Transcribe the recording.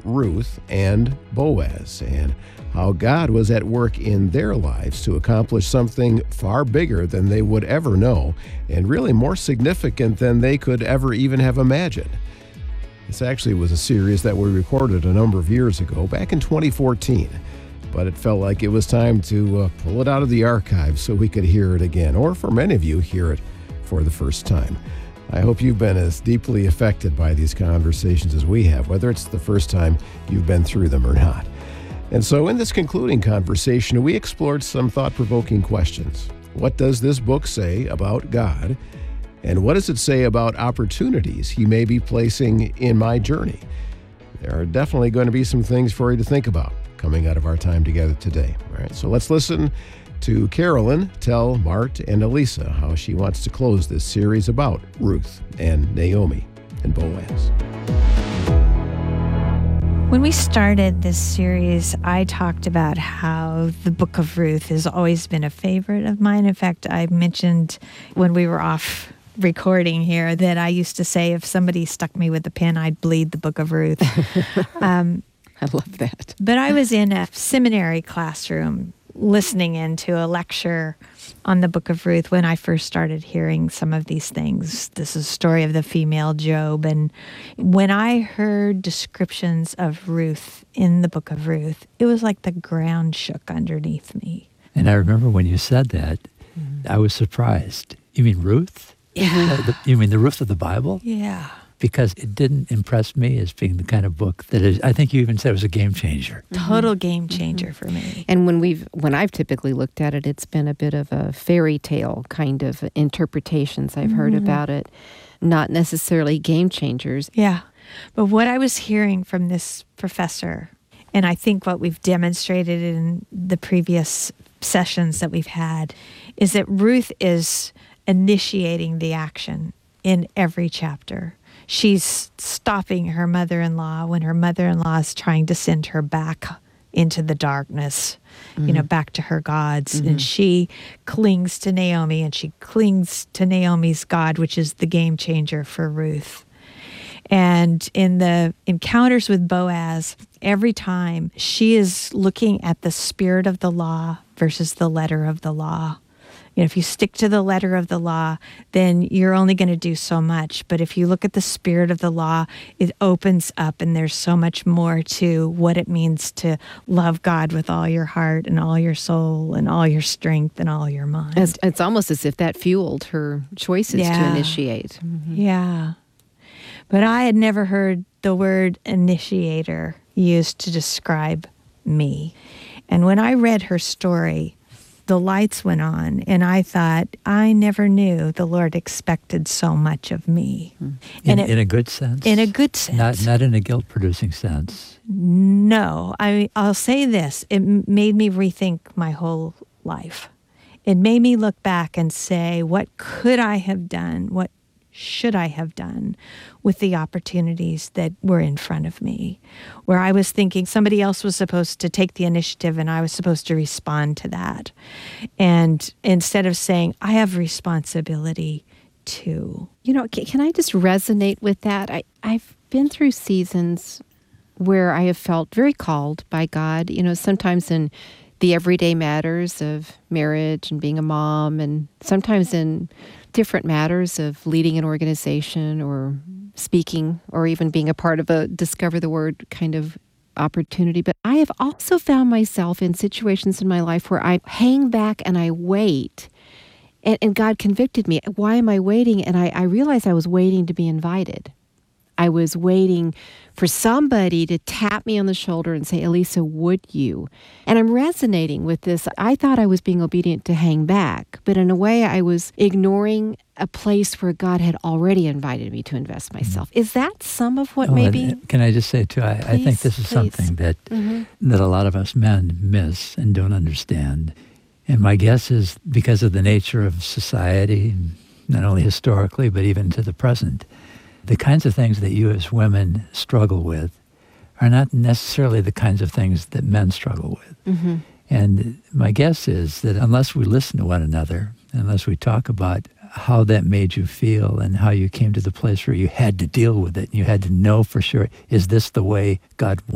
Ruth and Boaz and how God was at work in their lives to accomplish something far bigger than they would ever know and really more significant than they could ever even have imagined. This actually was a series that we recorded a number of years ago, back in 2014. But it felt like it was time to pull it out of the archives so we could hear it again, or for many of you, hear it for the first time. I hope you've been as deeply affected by these conversations as we have, whether it's the first time you've been through them or not. And so in this concluding conversation, we explored some thought-provoking questions. What does this book say about God? And what does it say about opportunities he may be placing in my journey? There are definitely going to be some things for you to think about coming out of our time together today. All right, so let's listen to Carolyn tell Mart and Elisa how she wants to close this series about Ruth and Naomi and Boaz. When we started this series, I talked about how the book of Ruth has always been a favorite of mine. In fact, I mentioned when we were off recording here that I used to say if somebody stuck me with a pen, I'd bleed the book of Ruth. I love that. But I was in a seminary classroom listening into a lecture on the book of Ruth when I first started hearing some of these things. This is a story of the female Job. And when I heard descriptions of Ruth in the book of Ruth, it was like the ground shook underneath me. And I remember when you said that, I was surprised. You mean Ruth? Yeah. You mean the Ruth of the Bible? Yeah. Because it didn't impress me as being the kind of book that is, I think you even said it was a game changer. Total game changer for me. And when I've typically looked at it, it's been a bit of a fairy tale kind of interpretations I've heard about it, not necessarily game changers. Yeah. But what I was hearing from this professor, and I think what we've demonstrated in the previous sessions that we've had, is that Ruth is initiating the action in every chapter. She's stopping her mother-in-law when her mother-in-law is trying to send her back into the darkness, back to her gods. And she clings to Naomi, and she clings to Naomi's God, which is the game changer for Ruth. And in the encounters with Boaz, every time she is looking at the spirit of the law versus the letter of the law. If you stick to the letter of the law, then you're only going to do so much. But if you look at the spirit of the law, it opens up, and there's so much more to what it means to love God with all your heart and all your soul and all your strength and all your mind. It's almost as if that fueled her choices to initiate. Yeah. But I had never heard the word initiator used to describe me. And when I read her story, the lights went on, and I thought, I never knew the Lord expected so much of me. In a good sense? In a good sense. Not in a guilt-producing sense. No. I'll say this. It made me rethink my whole life. It made me look back and say, what could I have done? What should I have done with the opportunities that were in front of me, where I was thinking somebody else was supposed to take the initiative and I was supposed to respond to that. And instead of saying, I have responsibility too. Can I just resonate with that? I've been through seasons where I have felt very called by God, sometimes in the everyday matters of marriage and being a mom, and sometimes in different matters of leading an organization or speaking or even being a part of a Discover the Word kind of opportunity. But I have also found myself in situations in my life where I hang back and I wait. And God convicted me. Why am I waiting? And I realized I was waiting to be invited. I was waiting for somebody to tap me on the shoulder and say, Elisa, would you? And I'm resonating with this. I thought I was being obedient to hang back, but in a way I was ignoring a place where God had already invited me to invest myself. Is that some of what maybe? Can I just say, too, I think this is something that a lot of us men miss and don't understand. And my guess is because of the nature of society, not only historically, but even to the present, the kinds of things that you as women struggle with are not necessarily the kinds of things that men struggle with. And my guess is that unless we listen to one another, unless we talk about how that made you feel and how you came to the place where you had to deal with it, and you had to know for sure, is this the way God